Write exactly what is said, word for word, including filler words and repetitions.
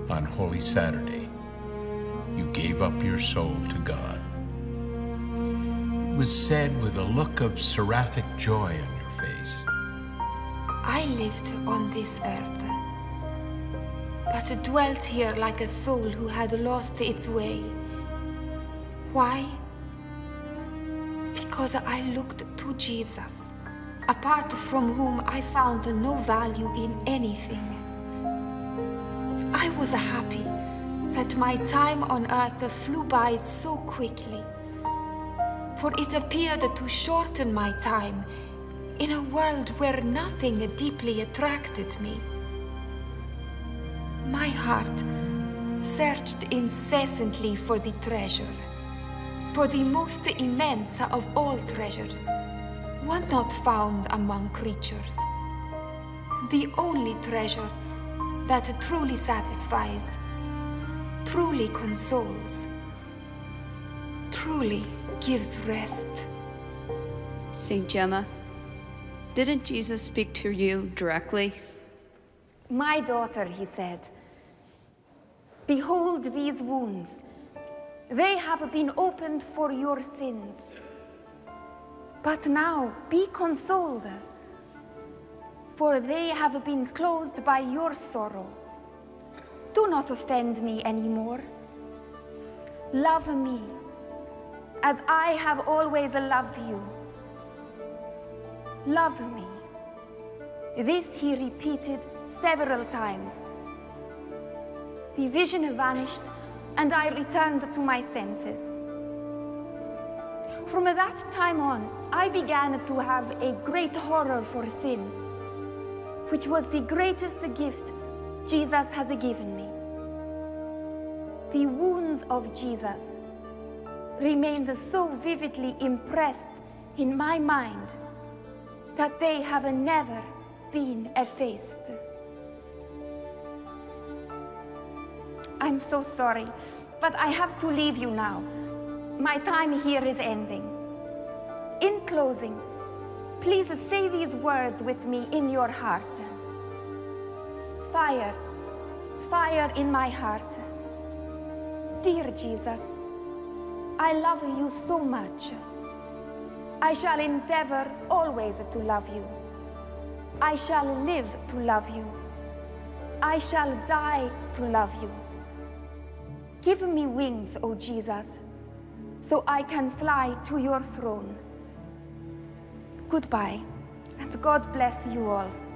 on Holy Saturday, you gave up your soul to God. It was said with a look of seraphic joy on your face. I lived on this earth, but dwelt here like a soul who had lost its way. Why? Because I looked to Jesus, apart from whom I found no value in anything. I was happy that my time on earth flew by so quickly, for it appeared to shorten my time in a world where nothing deeply attracted me. My heart searched incessantly for the treasure, for the most immense of all treasures, one not found among creatures, the only treasure that truly satisfies, truly consoles, truly gives rest. Saint Gemma, didn't Jesus speak to you directly? My daughter, he said, behold these wounds. They have been opened for your sins. But now be consoled, for they have been closed by your sorrow. Do not offend me anymore. Love me as I have always loved you. Love me. This he repeated several times. The vision vanished, and I returned to my senses. From that time on, I began to have a great horror for sin, which was the greatest gift Jesus has given me. The wounds of Jesus remained so vividly impressed in my mind that they have never been effaced. I'm so sorry, but I have to leave you now. My time here is ending. In closing, please say these words with me in your heart. Fire, fire in my heart. Dear Jesus, I love you so much. I shall endeavor always to love you. I shall live to love you. I shall die to love you. Give me wings, O Jesus, so I can fly to your throne. Goodbye, and God bless you all.